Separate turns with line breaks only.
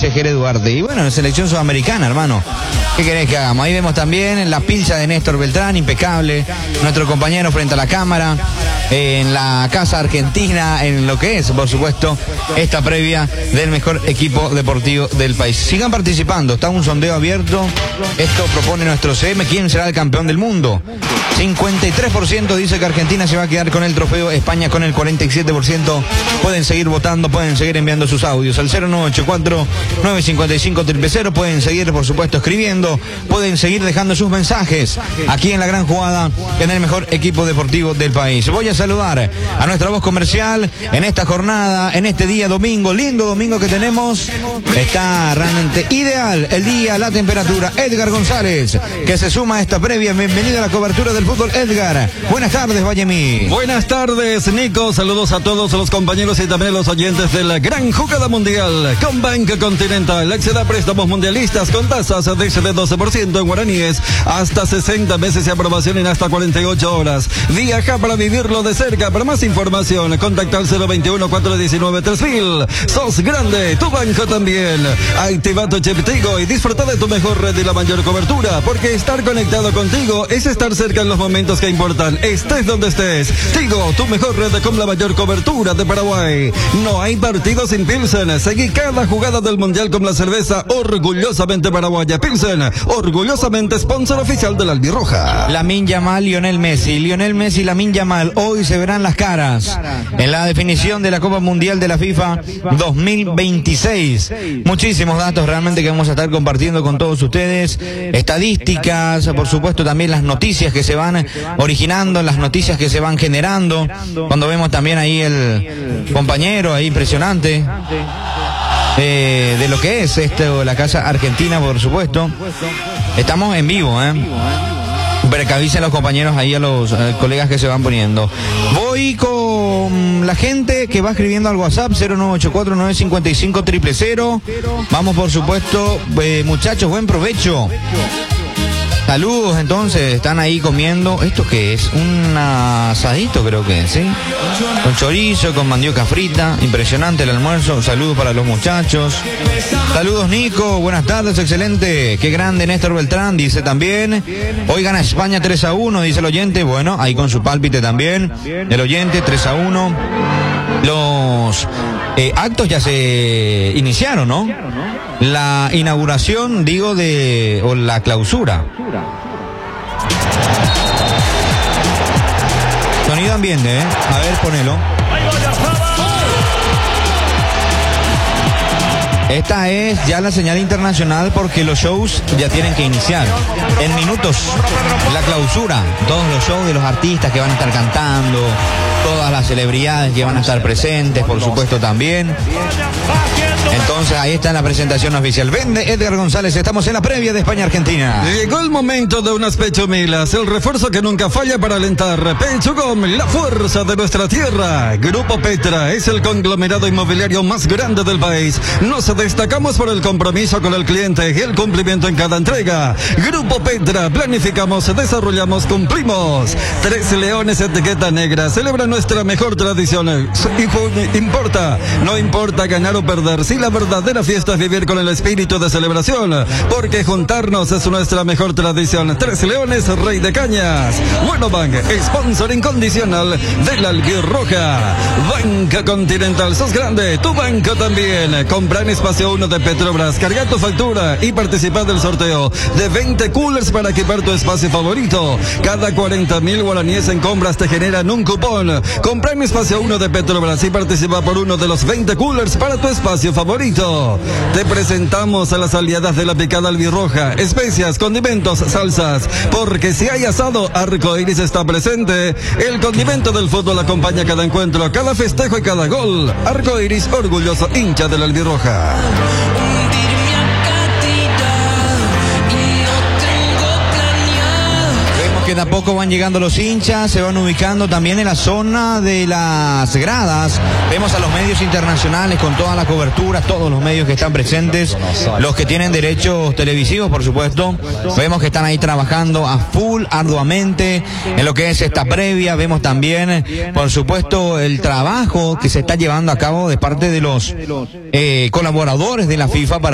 dice Jere Duarte. Y bueno, en selección sudamericana, hermano. ¿Qué querés que hagamos? Ahí vemos también la pilcha de Néstor Beltrán, impecable. Nuestro compañero frente a la cámara. En la Casa Argentina, en lo que es, por supuesto, esta previa del mejor equipo deportivo del país. Sigan participando, está un sondeo abierto. Esto propone nuestro CM. ¿Quién será el campeón del mundo? 53% dice que Argentina se va a quedar con el trofeo, España con el 47%. Pueden seguir votando, pueden seguir enviando sus audios al 0984-955-000. Pueden seguir, por supuesto, escribiendo, pueden seguir dejando sus mensajes aquí en La Gran Jugada, en el mejor equipo deportivo del país. Voy a saludar a nuestra voz comercial en esta jornada, en este día domingo, lindo domingo que tenemos. Está realmente ideal el día, la temperatura. Edgar González, que se suma a esta previa. Bienvenido a la cobertura del fútbol, Edgar. Buenas tardes, Vallemi.
Buenas tardes, Nico. Saludos a todos los compañeros y también los oyentes de La Gran Jugada Mundial. Con Banco Continental, acceda a préstamos mundialistas con tasas de 12% en guaraníes, hasta 60 meses de aprobación en hasta 48 horas. Viaja para vivirlo de cerca. Para más información, contacta al 021-419-3000. Sos grande, tu banco también. Activa tu chip Tigo y disfruta de tu mejor red y la mayor cobertura, porque estar conectado contigo es estar cerca en los momentos que importan, estés donde estés. Tigo, tu mejor red con la mayor cobertura de Paraguay. No hay partido sin Pilsen. Seguí cada jugada del Mundial con la cerveza orgullosamente paraguaya. Pilsen, orgullosamente sponsor oficial de la Albirroja.
Lamine Yamal, Lionel Messi, Lamine Yamal. Hoy se verán las caras en la definición de la Copa Mundial de la FIFA 2026. Muchísimos datos realmente que vamos a estar compartiendo con todos ustedes. Estadísticas, por supuesto también las noticias que se van originando, las noticias que se van generando. Cuando vemos también ahí el compañero ahí impresionante de lo que es la Casa Argentina, por supuesto. Estamos en vivo, Precavicen los compañeros ahí a los colegas que se van poniendo. Voy con la gente que va escribiendo al WhatsApp 0984-955-000. Vamos, por supuesto, muchachos, buen provecho. Saludos, entonces, están ahí comiendo. ¿Esto qué es? Un asadito, creo que, ¿sí? Con chorizo, con mandioca frita. Impresionante el almuerzo. Saludos para los muchachos. Saludos, Nico. Buenas tardes, excelente. Qué grande Néstor Beltrán, dice también. Hoy gana España 3-1, dice el oyente. Bueno, ahí con su pálpite también. El oyente, 3-1. Los actos ya se iniciaron, ¿no? La inauguración, digo, o la clausura. Sonido ambiente, A ver, ponelo. Esta es ya la señal internacional porque los shows ya tienen que iniciar. En minutos, la clausura. Todos los shows de los artistas que van a estar cantando, todas las celebridades que van a estar presentes, por supuesto también. Entonces ahí está la presentación oficial. Vende Edgar González, estamos en la previa de España-Argentina.
Llegó el momento de unas Pechomilas, el refuerzo que nunca falla para alentar. Pechugom, la fuerza de nuestra tierra. Grupo Petra es el conglomerado inmobiliario más grande del país. Nos destacamos por el compromiso con el cliente y el cumplimiento en cada entrega. Grupo Petra, planificamos, desarrollamos, cumplimos. 3 Leones etiqueta negra celebra nuestra mejor tradición. No importa ganar o perder, si la verdadera fiesta es vivir con el espíritu de celebración, porque juntarnos es nuestra mejor tradición. 3 Leones, Rey de Cañas. Bueno Bank, sponsor incondicional de la Albirroja. Banca Continental, sos grande, tu banco también. Compra en Espacio 1 de Petrobras, carga tu factura y participa del sorteo de 20 coolers para equipar tu espacio favorito. Cada 40.000 guaraníes en compras te generan un cupón. Compra en Espacio 1 de Petrobras y participa por uno de los 20 coolers para tu espacio favorito. Te presentamos a las aliadas de la picada albirroja, especias, condimentos, salsas, porque si hay asado, Arcoiris está presente. El condimento del fútbol acompaña cada encuentro, cada festejo y cada gol. Arcoiris, orgulloso hincha de la albirroja.
Que de a poco van llegando los hinchas, se van ubicando también en la zona de las gradas. Vemos a los medios internacionales con toda la cobertura, todos los medios que están presentes, los que tienen derechos televisivos, por supuesto. Vemos que están ahí trabajando a full, arduamente, en lo que es esta previa. Vemos también, por supuesto, el trabajo que se está llevando a cabo de parte de los colaboradores de la FIFA para